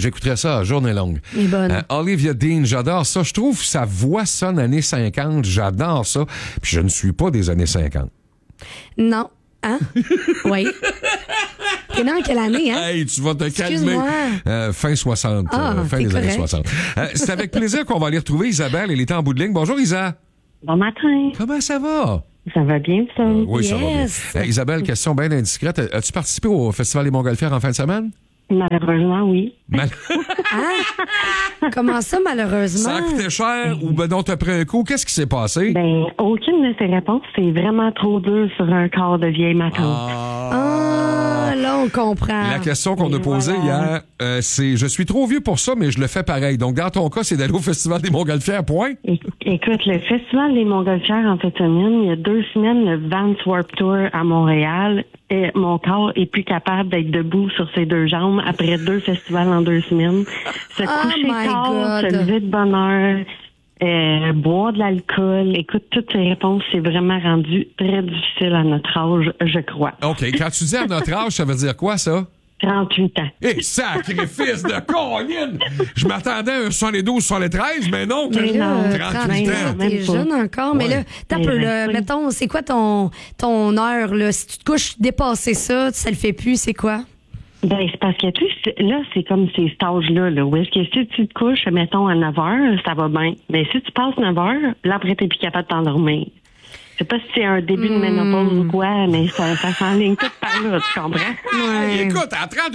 J'écouterais ça à journée longue. Elle est bonne. Olivia Dean, j'adore ça. Je trouve sa voix sonne années 50. J'adore ça. Puis je ne suis pas des années 50. Non. Hein? Oui. T'es né en quelle année, hein? Hey, tu vas te Excuse-moi. calmer. Fin 60. Fin des années 60. C'est avec plaisir qu'on va aller retrouver Isabelle. Elle était en bout de ligne. Bonjour, Isa. Bon matin. Comment ça va? Ça va bien, ça? Oui, ça va bien. Isabelle, question bien indiscrète. As-tu participé au Festival des Montgolfières en fin de semaine? Malheureusement, oui. Comment ça, malheureusement? Ça a coûté cher ou ben non, t'as pris un coup? Qu'est-ce qui s'est passé? Ben, aucune de ces réponses, c'est vraiment trop dur sur un corps de vieille matante. Là, on comprend. La question qu'on a posée hier, c'est « Je suis trop vieux pour ça, mais je le fais pareil. » Donc, dans ton cas, c'est d'aller au Festival des Montgolfières, point? Écoute, le Festival des Montgolfières en fait semaine, il y a 2 semaines, le Vans Warped Tour à Montréal, et mon corps est plus capable d'être debout sur ses 2 jambes après 2 festivals en 2 semaines. Se coucher tard, se lever de bonne heure, boire de l'alcool. Écoute, toutes ces réponses, c'est vraiment rendu très difficile à notre âge, je crois. OK. Quand tu dis à notre âge, ça veut dire quoi, ça? 38 ans. Hé, sacrifice de Colline! Je m'attendais à un 72, 73, mais non, 38 ans. T'es jeune encore, mais là, t'as peu, là, mettons, c'est quoi ton heure, là? Si tu te couches dépasser ça, ça le fait plus, c'est quoi? Ben, c'est parce que, tu sais, là, c'est comme ces stages-là, là, où est-ce que si tu te couches, mettons, à 9 heures, ça va bien. Ben, si tu passes 9 heures, là, après, t'es plus capable de t'endormir. Je sais pas si c'est un début de ménopause ou quoi, mais ça s'enligne tout par là, tu comprends? Ouais. Écoute,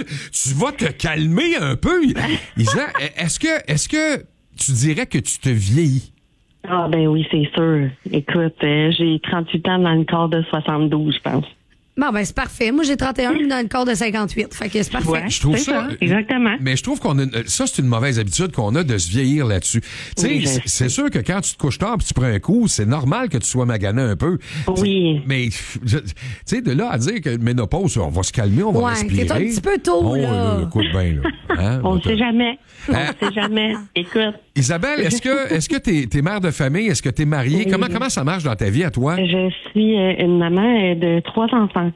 tu vas te calmer un peu. Isa, est-ce que tu dirais que tu te vieillis? Ah, ben oui, c'est sûr. Écoute, j'ai 38 ans dans le corps de 72, je pense. Bon, ben, c'est parfait. Moi, j'ai 31 dans le corps de 58. Fait que c'est parfait. Ouais, je trouve ça. Exactement. Mais je trouve ça, c'est une mauvaise habitude qu'on a de se vieillir là-dessus. Tu sais, Oui, c'est sûr que quand tu te couches tard et tu prends un coup, c'est normal que tu sois magané un peu. Oui. Mais, tu sais, de là à dire que ménopause, on va se calmer, on va respirer. C'est un petit peu tôt, là. Écoute bien, là. Hein? On ne sait jamais. On ne sait jamais. Écoute. Isabelle, est-ce que t'es mère de famille? Est-ce que t'es mariée? Oui. Comment ça marche dans ta vie à toi? Je suis une maman de 3 enfants.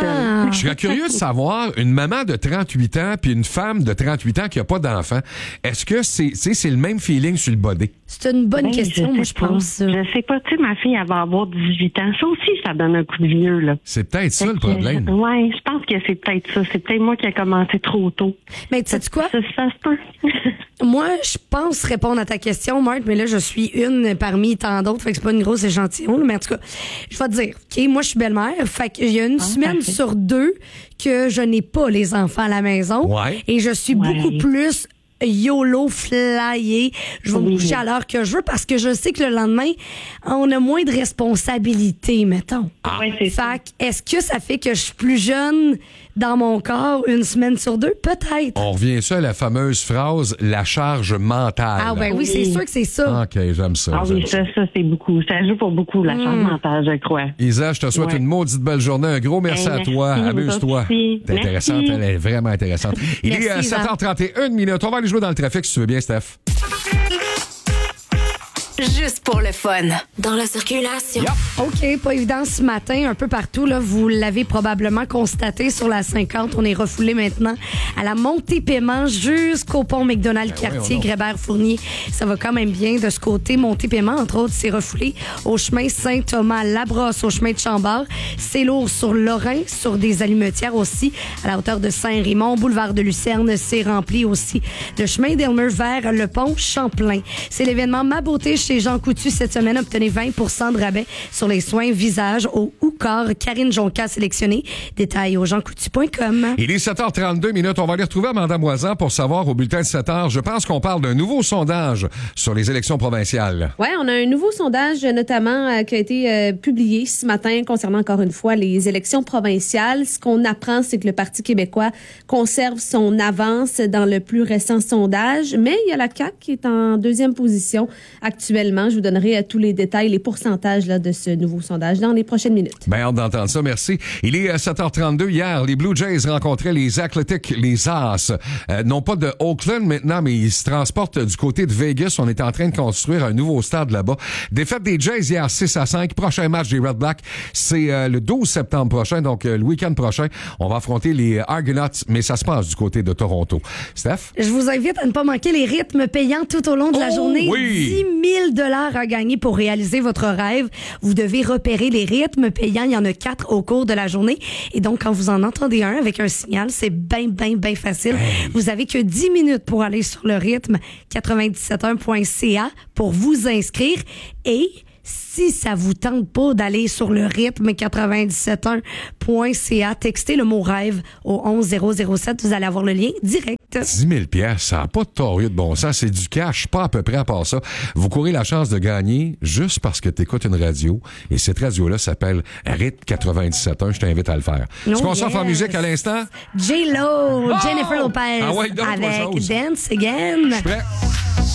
Je serais curieux de savoir, une maman de 38 ans puis une femme de 38 ans qui n'a pas d'enfant, est-ce que c'est le même feeling sur le body? C'est une bonne question, moi, je pense. Je sais pas, tu sais, ma fille, elle va avoir 18 ans. Ça aussi, ça donne un coup de vieux, là. C'est peut-être ça, le problème. Oui, je pense que c'est peut-être ça. C'est peut-être moi qui ai commencé trop tôt. Mais tu sais quoi? Ça se peut. Moi, je pense répondre à ta question, Marthe, mais là, je suis une parmi tant d'autres, fait que c'est pas une grosse échantillon, là, mais en tout cas, je vais te dire, OK, moi, je suis belle-mère, fait qu'il y a une semaine sur 2 que je n'ai pas les enfants à la maison. Ouais. Et je suis beaucoup plus YOLO, flyé. Je vais me coucher à l'heure que je veux parce que je sais que le lendemain, on a moins de responsabilités, mettons. Ouais, c'est ça. Fait que, est-ce que ça fait que je suis plus jeune dans mon corps une semaine sur 2? Peut-être. On revient ça à la fameuse phrase « la charge mentale ». Ah ben oui, c'est sûr que c'est ça. OK, j'aime ça. Ah oui, ça c'est beaucoup. Ça joue pour beaucoup, la charge mentale, je crois. Isa, je te souhaite une maudite belle journée. Un gros merci à toi. Amuse-toi. C'est intéressante. Elle est vraiment intéressante. Il est 7h31 minutes. On va aller jouer dans le trafic si tu veux bien, Steph. Juste pour le fun. Dans la circulation. OK, pas évident ce matin, un peu partout. Là, vous l'avez probablement constaté sur la 50. On est refoulé maintenant à la Montée-Paiement jusqu'au pont McDonald-Cartier, Grébert-Fournier. Ça va quand même bien de ce côté. Montée-Paiement, entre autres, c'est refoulé au chemin Saint-Thomas-Labrosse, au chemin de Chambord. C'est lourd sur Lorrain, sur des allumetières aussi, à la hauteur de Saint-Raymond. Boulevard de Lucerne, c'est rempli aussi. Le chemin d'Elmer vers le pont Champlain. C'est l'événement Ma Beauté chez Jean Coutu cette semaine. Obtenez 20 de rabais sur les soins visage au Oucor. Karine Jonca sélectionnée. Détails au jeancoutu.com. Il est 7h32 minutes. On va aller retrouver Amanda Moisan pour savoir au bulletin de 7h. Je pense qu'on parle d'un nouveau sondage sur les élections provinciales. Oui, on a un nouveau sondage notamment qui a été publié ce matin concernant encore une fois les élections provinciales. Ce qu'on apprend, c'est que le Parti québécois conserve son avance dans le plus récent sondage, mais il y a la CAQ qui est en deuxième position actuellement annuellement. Je vous donnerai tous les détails, les pourcentages là, de ce nouveau sondage dans les prochaines minutes. Bien, hâte d'entendre ça, merci. Il est 7h32. Hier, les Blue Jays rencontraient les Athletics, les As. Non pas de Oakland maintenant, mais ils se transportent du côté de Vegas. On est en train de construire un nouveau stade là-bas. Défaite des Jays hier 6-5. Prochain match des Red Blacks, c'est le 12 septembre prochain, donc le week-end prochain. On va affronter les Argonauts, mais ça se passe du côté de Toronto. Steph? Je vous invite à ne pas manquer les rythmes payants tout au long de la journée. Oui. 10 000 $ à gagner pour réaliser votre rêve. Vous devez repérer les rythmes payants. Il y en a 4 au cours de la journée. Et donc, quand vous en entendez un avec un signal, c'est bien facile. Vous avez que 10 minutes pour aller sur le rythme 97.1.ca pour vous inscrire. Et si ça vous tente pas d'aller sur le rythme 97.1.ca, textez le mot rêve au 11007. Vous allez avoir le lien direct. 10 000 $, ça n'a pas de torieux de bon sens. C'est du cash, pas à peu près à part ça. Vous courez la chance de gagner juste parce que tu écoutes une radio. Et cette radio-là s'appelle Rythme 97.1. Je t'invite à le faire. Est-ce qu'on s'offre en musique à l'instant? J-Lo, Jennifer Lopez Ah ouais, avec Dance Again. Je suis prêt.